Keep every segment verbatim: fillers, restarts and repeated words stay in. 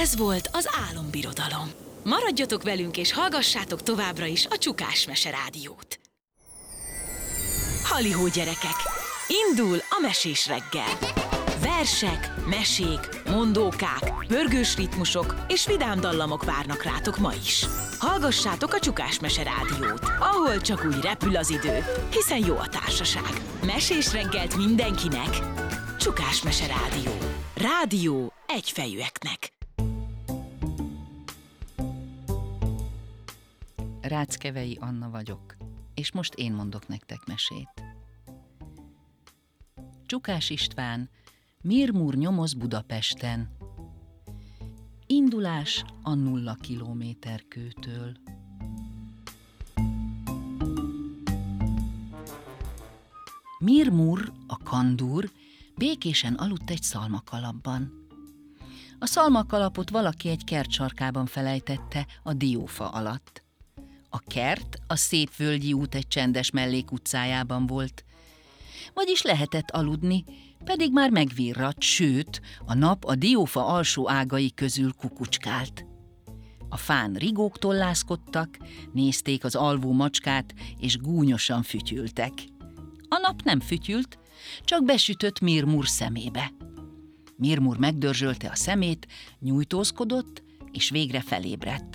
Ez volt az Álombirodalom. Maradjatok velünk és hallgassátok továbbra is a Csukás Mese Rádiót. Halihó gyerekek! Indul a mesés reggel! Versek, mesék, mondókák, pörgős ritmusok és vidám dallamok várnak rátok ma is. Hallgassátok a Csukás Mese Rádiót, ahol csak úgy repül az idő, hiszen jó a társaság. Mesés reggelt mindenkinek! Csukás Mese Rádió. Rádió egyfejűeknek. Ráckevei Anna vagyok, és most én mondok nektek mesét. Csukás István, Mirmur nyomoz Budapesten. Indulás a nulla kilométerkőtől. Mirmur, a kandúr, békésen aludt egy szalmakalapban. A szalmakalapot valaki egy kert sarkában felejtette a diófa alatt. A kert a szép völgyi út egy csendes mellékutcájában volt. Vagyis lehetett aludni, pedig már megvirradt, sőt, a nap a diófa alsó ágai közül kukucskált. A fán rigók tollászkodtak, nézték az alvó macskát, és gúnyosan fütyültek. A nap nem fütyült, csak besütött Mirmur szemébe. Mirmur megdörzsölte a szemét, nyújtózkodott, és végre felébredt.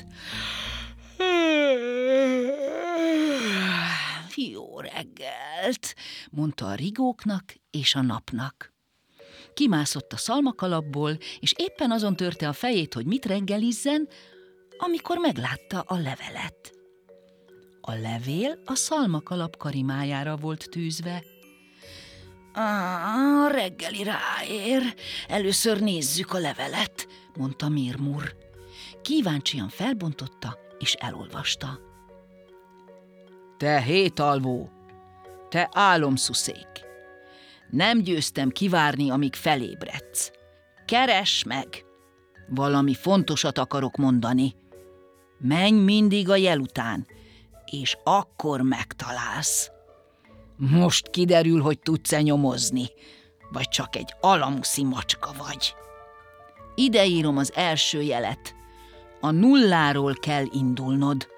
Jó reggelt, mondta a rigóknak és a napnak. Kimászott a szalmakalapból, és éppen azon törte a fejét, hogy mit reggelizzen, amikor meglátta a levelet. A levél a szalmakalap karimájára volt tűzve. A reggeli ráér, először nézzük a levelet, mondta Mirmur. Kíváncsian felbontotta, és elolvasta. Te hétalvó, te álomszuszék, nem győztem kivárni, amíg felébredsz. Keress meg! Valami fontosat akarok mondani. Menj mindig a jel után, és akkor megtalálsz. Most kiderül, hogy tudsz-e nyomozni, vagy csak egy alamuszi macska vagy. Ide írom az első jelet. A nulláról kell indulnod.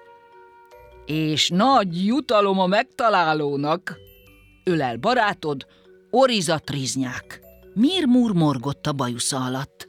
És nagy jutalom a megtalálónak. Ölel barátod, Oriza Triznyák. Mirmur morgott a bajusza alatt.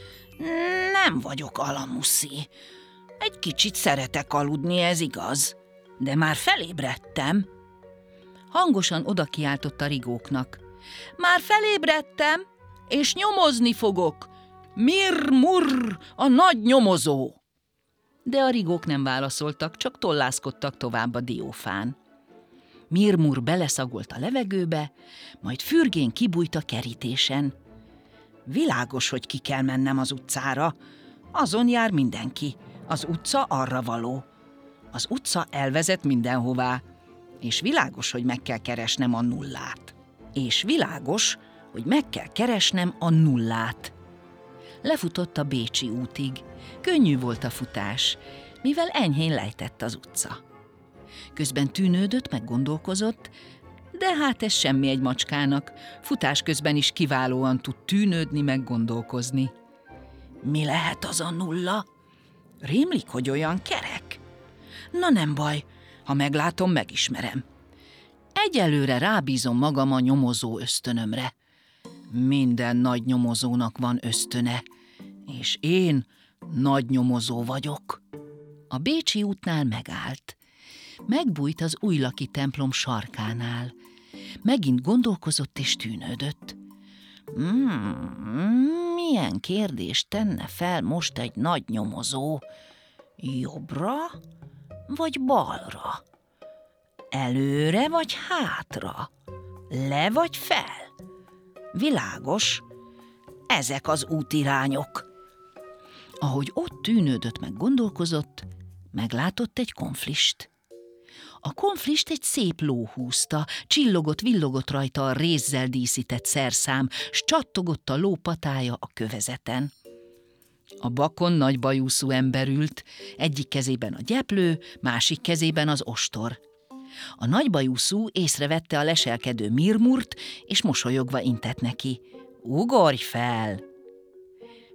Nem vagyok alamuszi. Egy kicsit szeretek aludni, ez igaz. De már felébredtem. Hangosan odakiáltott a rigóknak. Már felébredtem, és nyomozni fogok. Mirmur, a nagy nyomozó! De a rigók nem válaszoltak, csak tollászkodtak tovább a diófán. Mirmur beleszagolt a levegőbe, majd fürgén kibújt a kerítésen. Világos, hogy ki kell mennem az utcára. Azon jár mindenki. Az utca arra való. Az utca elvezet mindenhová. És világos, hogy meg kell keresnem a nullát. És világos, hogy meg kell keresnem a nullát. Lefutott a Bécsi útig. Könnyű volt a futás, mivel enyhén lejtett az utca. Közben tűnődött, meg gondolkozott, de hát ez semmi egy macskának. Futás közben is kiválóan tud tűnődni, meg gondolkozni. Mi lehet az a nulla? Rémlik, hogy olyan kerek? Na nem baj, ha meglátom, megismerem. Egyelőre rábízom magam a nyomozó ösztönömre. Minden nagy nyomozónak van ösztöne, és én nagy nyomozó vagyok. A Bécsi útnál megállt. Megbújt az Újlaki templom sarkánál. Megint gondolkozott és tűnődött. Hmm, milyen kérdést tenne fel most egy nagy nyomozó? Jobbra vagy balra? Előre vagy hátra? Le vagy fel? Világos, ezek az útirányok. Ahogy ott tűnődött meg gondolkozott, meglátott egy konflist. A konflist egy szép ló húzta, csillogott, villogott rajta a rézzel díszített szerszám, s csattogott a ló patája a kövezeten. A bakon nagy bajúszú ember ült, egyik kezében a gyeplő, másik kezében az ostor. A nagybajúszú észrevette a leselkedő Mirmurt, és mosolyogva intett neki. Ugorj fel!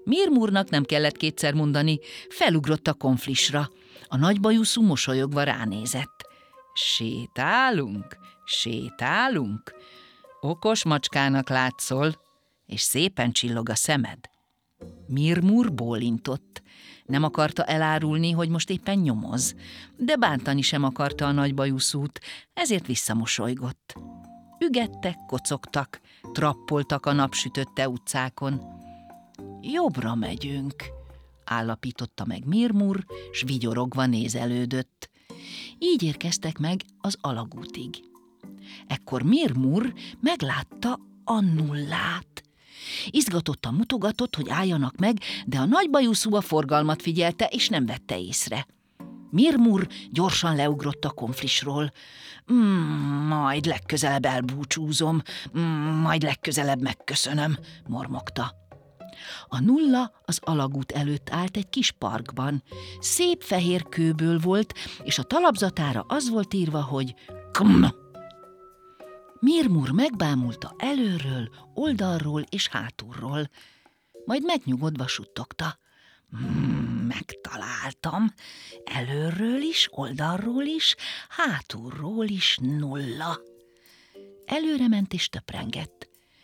Mirmurnak nem kellett kétszer mondani, felugrott a konflisra. A nagybajuszú mosolyogva ránézett. Sétálunk, sétálunk. Okos macskának látszol, és szépen csillog a szemed. Mirmur bólintott. Nem akarta elárulni, hogy most éppen nyomoz, de bántani sem akarta a nagybajuszút, ezért visszamosolygott. Ügettek, kocogtak, trappoltak a napsütötte utcákon. Jobbra megyünk, állapította meg Mirmur, s vigyorogva nézelődött. Így érkeztek meg az alagútig. Ekkor Mirmur meglátta a nullát. Izgatottan mutogatott, hogy álljanak meg, de a nagybajuszú a forgalmat figyelte, és nem vette észre. Mirmur gyorsan leugrott a konflisról. Mm, majd legközelebb elbúcsúzom, mm, majd legközelebb megköszönöm, mormogta. A nulla az alagút előtt állt egy kis parkban. Szép fehér kőből volt, és a talapzatára az volt írva, hogy km. Mirmur megbámulta előről, oldalról és hátulról. Majd megnyugodva suttogta. Hmm, megtaláltam. Előről is, oldalról is, hátulról is nulla. Előre ment és töprengett.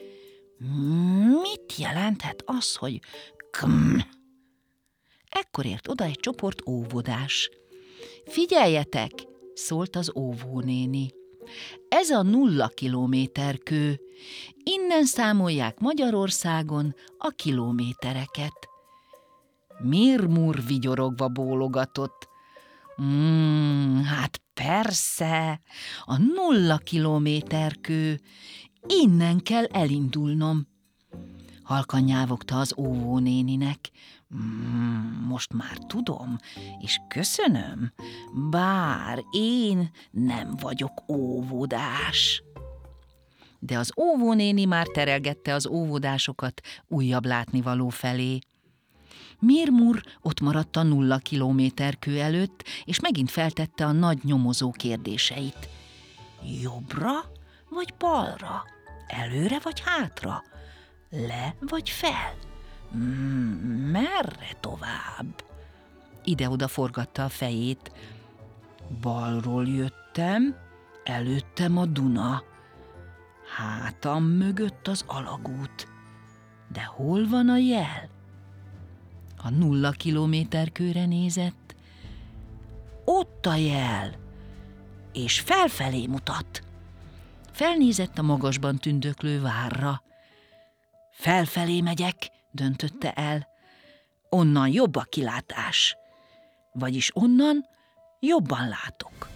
Mit jelenthet az, hogy km? Ekkor ért oda egy csoport óvodás. Figyeljetek, szólt az óvónéni. Ez a nulla kilométer kő. Innen számolják Magyarországon a kilométereket. Mirmur vigyorogva bólogatott. Mm, hát persze, a nulla kilométer kő. Innen kell elindulnom. Halkan nyávogta az óvónéninek. Mm, most már tudom, és köszönöm, bár én nem vagyok óvodás. De az óvónéni már terelgette az óvodásokat újabb látnivaló felé. Mirmur ott maradt a nulla kilométer kő előtt, és megint feltette a nagy nyomozó kérdéseit. Jobbra vagy balra? Előre vagy hátra? Le vagy fel? Mm, merre tovább? Ide-oda forgatta a fejét. Balról jöttem, előttem a Duna. Hátam mögött az alagút. De hol van a jel? A nulla kilométer kőre nézett. Ott a jel, és felfelé mutat. Felnézett a magasban tündöklő várra. Felfelé megyek, döntötte el. Onnan jobb a kilátás. Vagyis onnan jobban látok.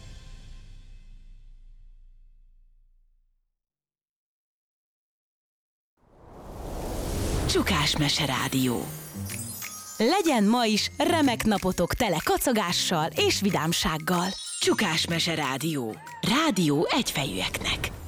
Csukás Mese Rádió. Legyen ma is remek napotok tele kacagással és vidámsággal. Csukás Mese Rádió. Rádió egyfejűeknek.